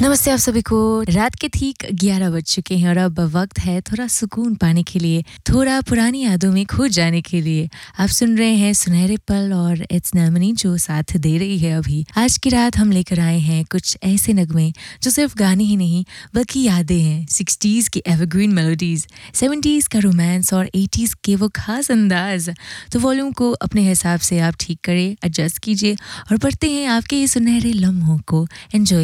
नमस्ते आप सभी को। रात के ठीक 11 बज चुके हैं और अब वक्त है थोड़ा सुकून पाने के लिए, थोड़ा पुरानी यादों में खो जाने के लिए। आप सुन रहे हैं सुनहरे पल और इट्स नैमनी जो साथ दे रही है अभी। आज की रात हम लेकर आए हैं कुछ ऐसे नगमे जो सिर्फ गाने ही नहीं बल्कि यादें हैं। 60s की एवरग्रीन मेलोडीज, 70s का रोमांस और 80s के वो खास अंदाज। तो वॉल्यूम को अपने हिसाब से आप ठीक करें, एडजस्ट कीजिए और बढ़ते हैं आपके ये सुनहरे लम्हों को एंजॉय